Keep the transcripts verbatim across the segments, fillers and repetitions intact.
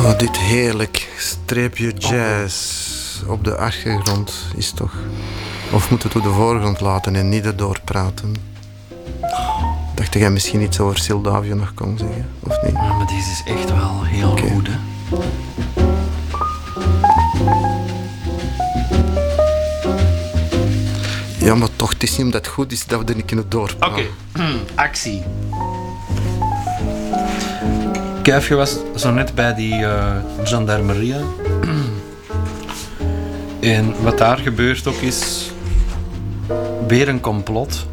Oh, dit heerlijk streepje jazz op de achtergrond is toch... Of moet het op de voorgrond laten en niet erdoor praten? Dacht jij misschien iets over Sildavio nog kon zeggen, of niet? Ja, maar deze is echt wel heel okay. goed, hè. Ja, maar toch, het is niet omdat het goed is dat we er niet kunnen doorpraten. Oké, okay. Actie. Kuifje was zo net bij die uh, gendarmerie. En wat daar gebeurt ook is... weer een complot.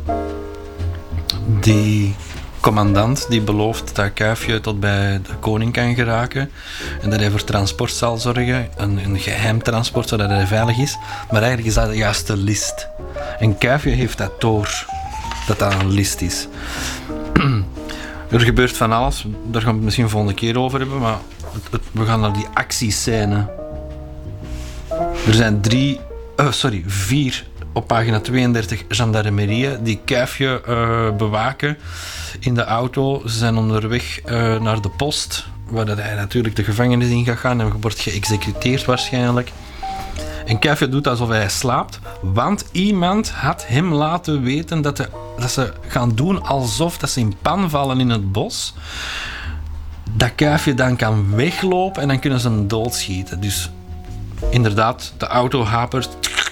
Die commandant die belooft dat Kuifje tot bij de koning kan geraken. En dat hij voor transport zal zorgen. Een, een geheim transport, zodat hij veilig is. Maar eigenlijk is dat juist de list. En Kuifje heeft dat door. Dat dat een list is. Er gebeurt van alles. Daar gaan we het misschien volgende keer over hebben. Maar het, het, we gaan naar die actiescène. Er zijn drie... Oh, sorry, vier... op pagina tweeëndertig gendarmerieën die Kuifje uh, bewaken in de auto. Ze zijn onderweg uh, naar de post, waar dat hij natuurlijk de gevangenis in gaat gaan en wordt geëxecuteerd waarschijnlijk. En Kuifje doet alsof hij slaapt, want iemand had hem laten weten dat, de, dat ze gaan doen alsof dat ze in pan vallen in het bos. Dat Kuifje dan kan weglopen en dan kunnen ze hem doodschieten. Dus inderdaad, de auto hapert.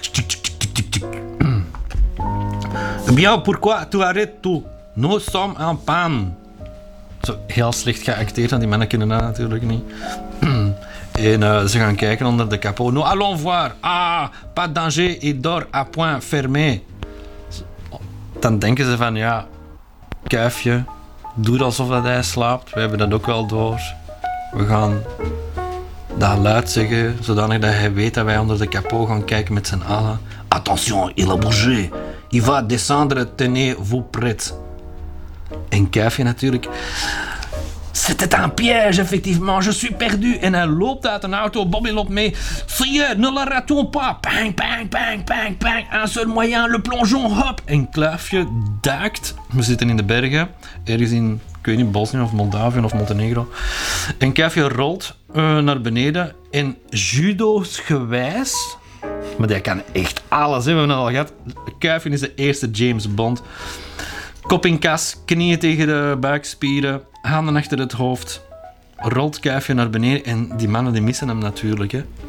Bien, pourquoi tu arrêtes tout? Nous sommes en panne. Zo heel slecht geacteerd, want die mannen kunnen dat natuurlijk niet. En uh, ze gaan kijken onder de capot. Nous allons voir. Ah, pas de danger, il dort à point fermé. Dan denken ze van, ja, Kuifje, doe alsof dat hij slaapt. We hebben dat ook wel door. We gaan dat luid zeggen, zodanig dat hij weet dat wij onder de capot gaan kijken met z'n allen. Attention, il a bougé. Il va descendre, tenez-vous prêts. En Kuifje natuurlijk. C'était un piège, effectivement, je suis perdu. En hij loopt uit een auto, Bobby loopt mee. Sire, ne la ratons pas. Bang, bang, bang, bang, bang. Un seul moyen, le plongeon, hop. En Kuifje duikt. We zitten in de bergen, ergens in, ik weet niet, Bosnië of Moldavië of Montenegro. En Kuifje rolt uh, naar beneden. En judo's gewijs... Maar die kan echt alles, hè. We hebben het al gehad. Kuifje is de eerste James Bond. Kop in kas, knieën tegen de buikspieren, handen achter het hoofd. Rolt Kuifje naar beneden en die mannen die missen hem natuurlijk, hè.